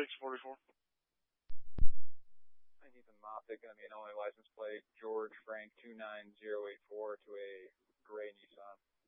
644. Ethan Moffitt, going to be an only license plate, George Frank 29084 to a gray Nissan.